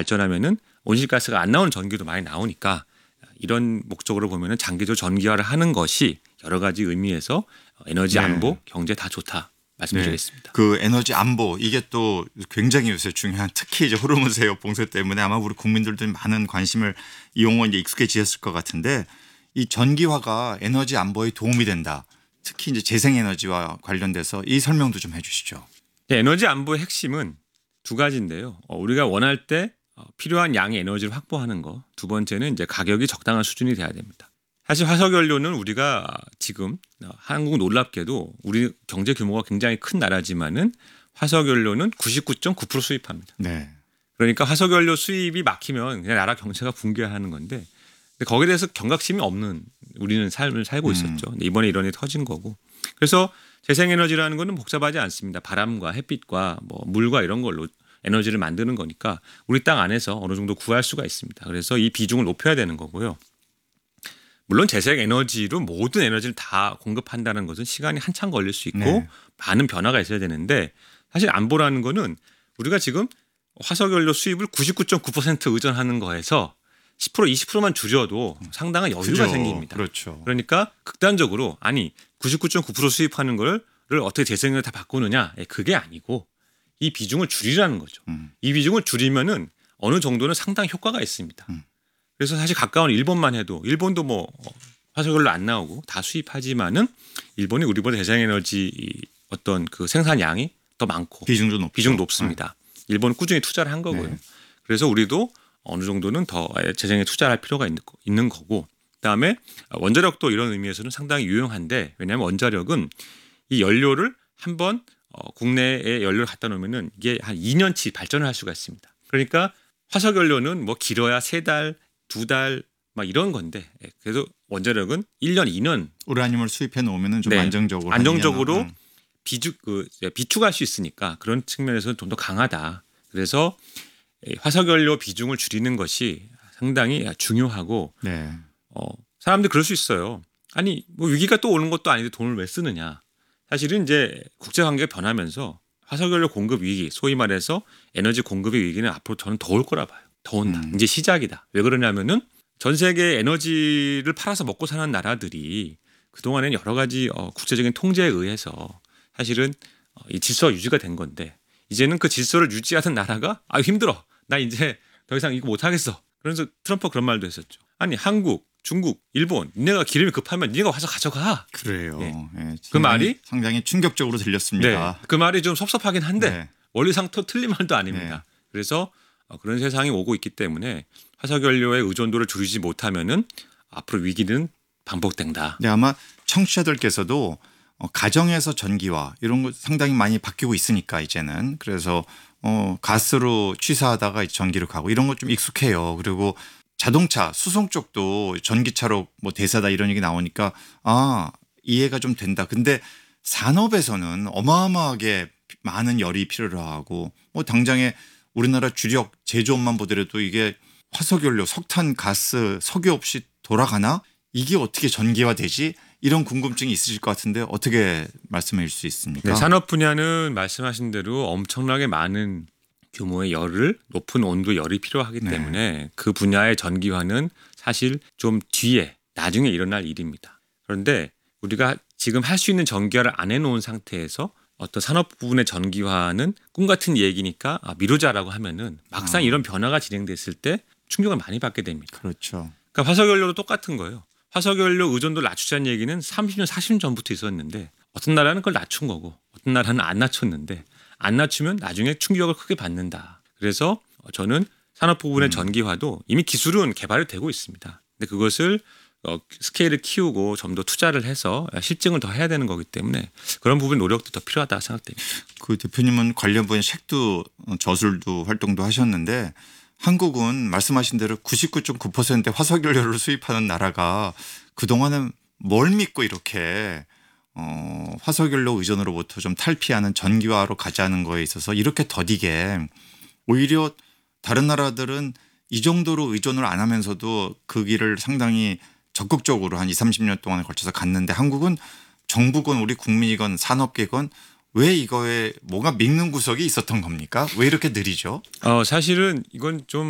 발전하면은 온실가스가 안 나오는 전기도 많이 나오니까 이런 목적으로 보면은 장기적으로 전기화를 하는 것이 여러 가지 의미에서 에너지 안보, 경제 다 좋다 말씀드리겠습니다. 그 에너지 안보 이게 또 굉장히 요새 중요한 특히 이제 호르무즈 해역 봉쇄 때문에 아마 우리 국민들도 많은 관심을 이 용어 이제 익숙해지셨을 것 같은데 이 전기화가 에너지 안보에 도움이 된다. 특히 이제 재생에너지와 관련돼서 이 설명도 좀 해주시죠. 에너지 안보의 핵심은 두 가지인데요. 우리가 원할 때 필요한 양의 에너지를 확보하는 거. 두 번째는 이제 가격이 적당한 수준이 돼야 됩니다. 사실 화석연료는 우리가 지금 한국 놀랍게도 우리 경제 규모가 굉장히 큰 나라지만은 화석연료는 99.9% 수입합니다. 네. 그러니까 화석연료 수입이 막히면 그냥 나라 경제가 붕괴하는 건데 근데 거기에 대해서 경각심이 없는 우리는 삶을 살고 있었죠. 근데 이번에 이런 일이 터진 거고. 그래서 재생에너지라는 거는 복잡하지 않습니다. 바람과 햇빛과 뭐 물과 이런 걸로 에너지를 만드는 거니까 우리 땅 안에서 어느 정도 구할 수가 있습니다. 그래서 이 비중을 높여야 되는 거고요. 물론 재생에너지로 모든 에너지를 다 공급한다는 것은 시간이 한참 걸릴 수 있고 많은 변화가 있어야 되는데 사실 안보라는 거는 우리가 지금 화석연료 수입을 99.9% 의존하는 거에서 10% 20%만 줄여도 상당한 여유가 생깁니다. 그렇죠. 그러니까 극단적으로 아니 99.9% 수입하는 걸 어떻게 재생에너지 다 바꾸느냐 그게 아니고 이 비중을 줄이라는 거죠. 이 비중을 줄이면은 어느 정도는 상당히 효과가 있습니다. 그래서 사실 가까운 일본만 해도 일본도 뭐 화석연료 안 나오고 다 수입하지만은 일본이 우리보다 재생에너지 어떤 그 생산량이 더 많고 비중도 높습니다. 일본은 꾸준히 투자를 한 거고요. 그래서 우리도 어느 정도는 더 재생에 투자할 필요가 있는 거고 그다음에 원자력도 이런 의미에서는 상당히 유용한데 왜냐하면 원자력은 이 연료를 한번 국내에 연료를 갖다 놓으면은 이게 한 2년치 발전을 할 수가 있습니다. 그러니까 화석연료는 뭐 길어야 3달, 2달 막 이런 건데 그래도 원자력은 1년, 2년 우라늄을 수입해 놓으면은 좀 안정적으로 비축할 수 있으니까 그런 측면에서는 좀 더 강하다. 그래서 화석연료 비중을 줄이는 것이 상당히 중요하고 사람들이 그럴 수 있어요. 아니 뭐 위기가 또 오는 것도 아닌데 돈을 왜 쓰느냐. 사실은 이제 국제 관계가 변하면서 화석연료 공급 위기, 소위 말해서 에너지 공급의 위기는 앞으로 저는 더 올 거라 봐요. 더 온다. 이제 시작이다. 왜 그러냐면은 전 세계 에너지를 팔아서 먹고 사는 나라들이 그동안에는 여러 가지 국제적인 통제에 의해서 사실은 이 질서가 유지가 된 건데 이제는 그 질서를 유지하는 나라가 힘들어. 나 이제 더 이상 이거 못 하겠어. 그래서 트럼프가 그런 말도 했었죠. 아니 한국, 중국, 일본 니네가 기름이 급하면 니네가 와서 가져가. 그래요. 그 말이 상당히 충격적으로 들렸습니다. 그 말이 좀 섭섭하긴 한데 원리상 틀린 말도 아닙니다. 그래서 그런 세상이 오고 있기 때문에 화석연료의 의존도를 줄이지 못하면은 앞으로 위기는 반복된다. 네, 아마 청취자들께서도 가정에서 전기화 이런 거 상당히 많이 바뀌고 있으니까 이제는 그래서 가스로 취사하다가 전기로 가고 이런 거 좀 익숙해요. 그리고 자동차 수송 쪽도 전기차로 뭐 대세다 이런 얘기 나오니까 이해가 좀 된다. 근데 산업에서는 어마어마하게 많은 열이 필요로 하고 뭐 당장에 우리나라 주력 제조업만 보더라도 이게 화석연료, 석탄, 가스, 석유 없이 돌아가나? 이게 어떻게 전기화되지? 이런 궁금증이 있으실 것 같은데 어떻게 말씀해 주실 수 있습니까? 네, 산업 분야는 말씀하신 대로 엄청나게 많은 규모의 열을 높은 온도 열이 필요하기 때문에 그 분야의 전기화는 사실 좀 뒤에 나중에 일어날 일입니다. 그런데 우리가 지금 할 수 있는 전기화를 안 해놓은 상태에서 어떤 산업 부분의 전기화는 꿈 같은 얘기니까 미루자라고 하면은 막상 이런 변화가 진행됐을 때 충격을 많이 받게 됩니다. 그렇죠. 그러니까 화석연료도 똑같은 거예요. 화석연료 의존도를 낮추자는 얘기는 30년, 40년 전부터 있었는데 어떤 나라는 그걸 낮춘 거고 어떤 나라는 안 낮췄는데 안 낮추면 나중에 충격을 크게 받는다. 그래서 저는 산업 부분의 전기화도 이미 기술은 개발이 되고 있습니다. 근데 그것을 스케일을 키우고 좀 더 투자를 해서 실증을 더 해야 되는 거기 때문에 그런 부분 노력도 더 필요하다 생각됩니다. 그 대표님은 관련 분야 책도 저술도 활동도 하셨는데 한국은 말씀하신 대로 99.9%의 화석연료를 수입하는 나라가 그동안은 뭘 믿고 이렇게 화석연료 의존으로부터 좀 탈피하는 전기화로 가자는 거에 있어서 이렇게 더디게 오히려 다른 나라들은 이 정도로 의존을 안 하면서도 그 길을 상당히 적극적으로 한 20, 30년 동안에 걸쳐서 갔는데 한국은 정부건 우리 국민이건 산업계건 왜 이거에 뭐가 믿는 구석이 있었던 겁니까? 왜 이렇게 느리죠? 사실은 이건 좀